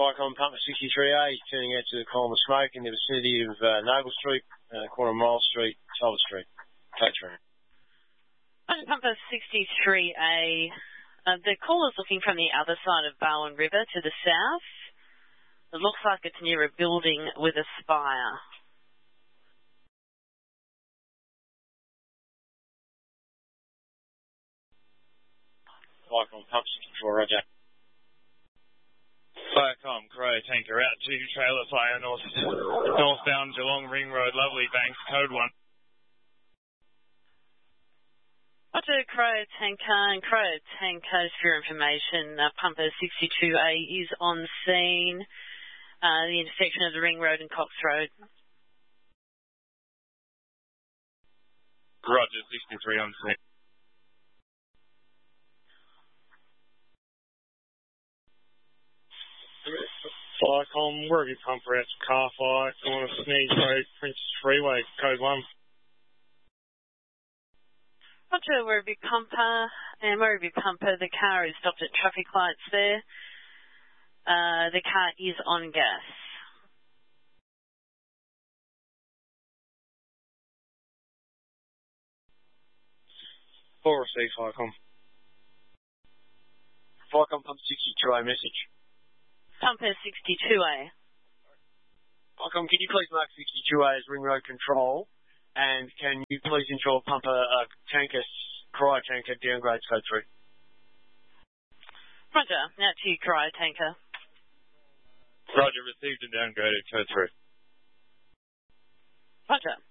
Vicon Pumper 63A turning out to the column of smoke in the vicinity of Noble Street, corner of Miles Street, Talbot Street. Coach room. Pumper 63A. The caller's looking from the other side of Barwon River to the south. It looks like it's near a building with a spire. Vicon Pump 64, Roger. Vicon Crow tanker out to trailer fire northbound Geelong Ring Road, Lovely Banks, code 1. Roger, Crow tanker, for your information, Pumper 62A is on scene, the intersection of the Ring Road and Cox Road. Roger, 63 on scene. Vicon, Werribee Pumper out to car fire, corner of Sneeze Road, Princess Freeway, code 1. Roger, Werribee Pumper, and Werribee Pumper, the car is stopped at traffic lights there. The car is on gas. Full receive, Vicon. Vicon Pump 62A message. Pumper 62A. Vicon, can you please mark 62A as Ring Road Control? And can you please ensure Pumper tanker, cryo tanker downgrades code 3? Roger, now to you, cryo tanker. Roger, received and downgraded code 3. Roger.